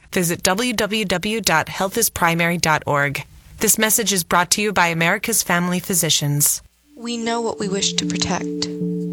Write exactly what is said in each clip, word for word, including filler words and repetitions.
visit w w w dot health is primary dot org. This message is brought to you by America's Family Physicians. We know what we wish to protect.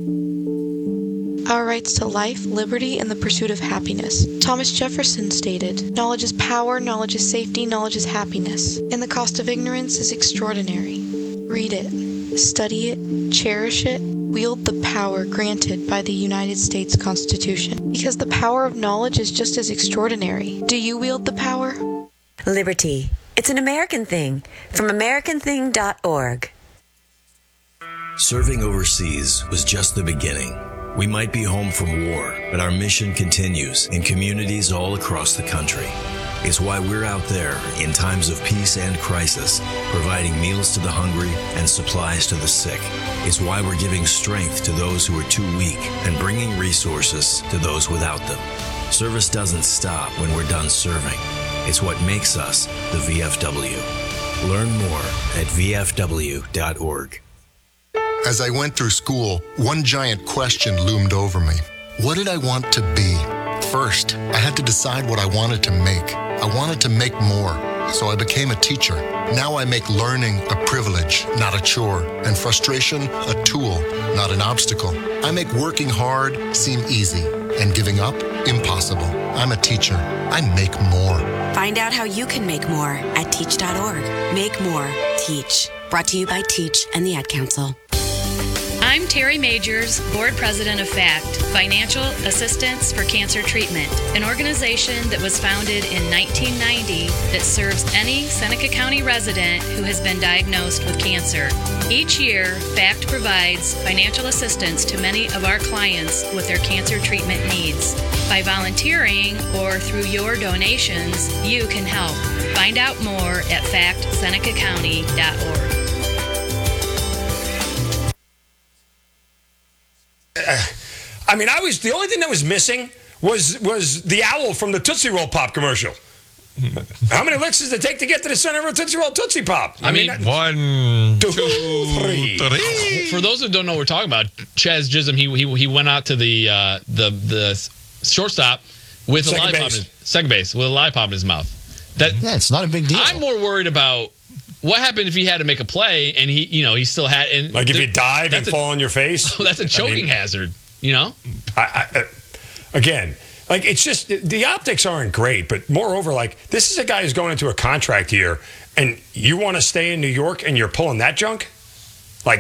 Our rights to life, liberty, and the pursuit of happiness. Thomas Jefferson stated, "Knowledge is power, knowledge is safety, knowledge is happiness, and the cost of ignorance is extraordinary." Read it, study it, cherish it, wield the power granted by the United States Constitution. Because the power of knowledge is just as extraordinary. Do you wield the power? Liberty. It's an American thing. From american thing dot org. Serving overseas was just the beginning. We might be home from war, but our mission continues in communities all across the country. It's why we're out there in times of peace and crisis, providing meals to the hungry and supplies to the sick. It's why we're giving strength to those who are too weak and bringing resources to those without them. Service doesn't stop when we're done serving. It's what makes us the V F W. Learn more at v f w dot org. As I went through school, one giant question loomed over me. What did I want to be? First, I had to decide what I wanted to make. I wanted to make more, so I became a teacher. Now I make learning a privilege, not a chore, and frustration a tool, not an obstacle. I make working hard seem easy, and giving up impossible. I'm a teacher. I make more. Find out how you can make more at teach dot org. Make more. Teach. Brought to you by Teach and the Ad Council. I'm Terry Majors, Board President of FACT, Financial Assistance for Cancer Treatment, an organization that was founded in nineteen ninety that serves any Seneca County resident who has been diagnosed with cancer. Each year, FACT provides financial assistance to many of our clients with their cancer treatment needs. By volunteering or through your donations, you can help. Find out more at fact seneca county dot org. I mean, I was the only thing that was missing was was the owl from the Tootsie Roll Pop commercial. How many licks does it take to get to the center of a Tootsie Roll Tootsie Pop? I, I mean, mean, one, two, two three. three. For those who don't know what we're talking about, Chaz Chisholm, he he he went out to the uh, the the shortstop with Second a lollipop, base. in his, second base with a lollipop in his mouth. That yeah, it's not a big deal. I'm more worried about what happened if he had to make a play and he, you know, he still had and Like if the, you dive and a, fall on your face. That's a choking I mean, hazard. You know, I, I, again, like it's just the optics aren't great, but moreover, like this is a guy who's going into a contract here, and you want to stay in New York, and you're pulling that junk, like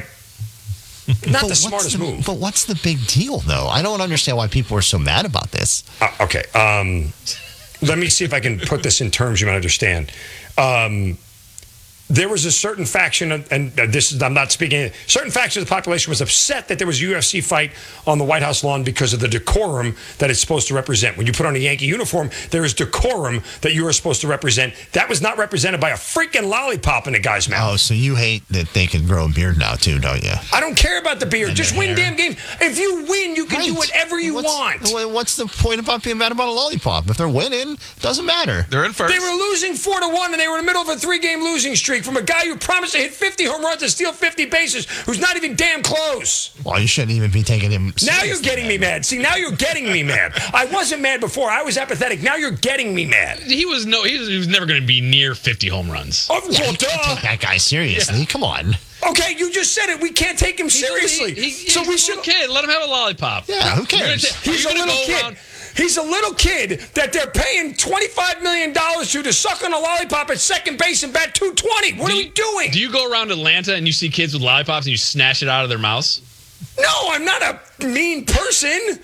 not but the smartest the, move. But what's the big deal, though? I don't understand why people are so mad about this. Uh, okay, um, let me see if I can put this in terms you might understand. Um, There was a certain faction, and this is, I'm not speaking, certain faction of the population was upset that there was a U F C fight on the White House lawn because of the decorum that it's supposed to represent. When you put on a Yankee uniform, there is decorum that you are supposed to represent. That was not represented by a freaking lollipop in a guy's mouth. Oh, so you hate that they can grow a beard now, too, don't you? I don't care about the beard. And Just the win hair. damn games. If you win, you can Right. do whatever you what's, want. What's the point about being mad about a lollipop? If they're winning, it doesn't matter. They're in first. They were losing four to one, and they were in the middle of a three-game losing streak from a guy who promised to hit fifty home runs and steal fifty bases, who's not even damn close. Well, you shouldn't even be taking him seriously. Now you're getting me mad. See, now you're getting me mad. I wasn't mad before. I was apathetic. Now you're getting me mad. he was no, he was, he was never going to be near fifty home runs. Oh, Yeah, well, you can't duh. take that guy seriously. Yeah. Come on. Okay, you just said it. We can't take him seriously. He, he, so he's we a should. little kid. Let him have a lollipop. Yeah, who You're gonna cares? ta- He's a are you gonna little go kid. around- He's a little kid that they're paying twenty-five million dollars to to suck on a lollipop at second base and bat two twenty. What Do are you- we doing? Do you go around Atlanta and you see kids with lollipops and you snatch it out of their mouths? No, I'm not a mean person.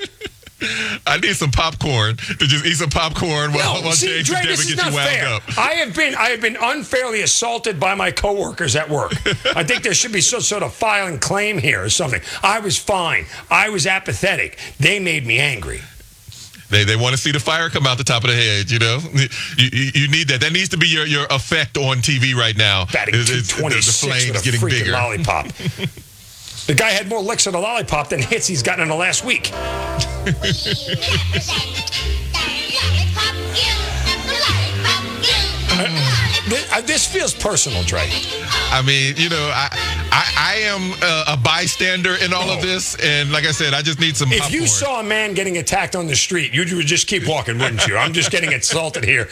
I need some popcorn to just eat some popcorn while, No, while see, James Dre, and Devin this is get not you wound fair. up. I have been, I have been unfairly assaulted by my coworkers at work. I think there should be some sort of filing claim here or something. I was fine. I was apathetic. They made me angry. They they want to see the fire come out the top of the head, you know? You, you, you need that. That needs to be your, your effect on T V right now. Batting Is- two is the, the twenty-six flames with a getting freaking bigger. lollipop. The guy had more licks on the lollipop than hits he's gotten in the last week. This, uh, this feels personal, Dre. I mean, you know, I I, I am a, a bystander in all Oh. of this, and like I said, I just need some If popcorn. you saw a man getting attacked on the street, you would just keep walking, wouldn't you? I'm just getting insulted here